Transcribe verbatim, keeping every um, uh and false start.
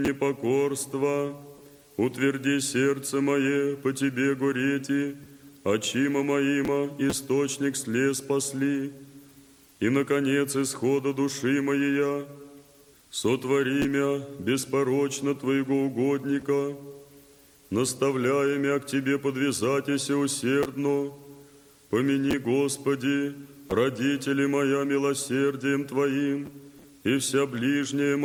непокорства. Утверди сердце мое по Тебе горети, очима моима источник слез спасли. И, наконец, исхода души моей, сотвори мя беспорочно Твоего угодника, наставляя мя к Тебе подвязатися усердно. Помяни, Господи, родители моя милосердием Твоим, и вся ближняя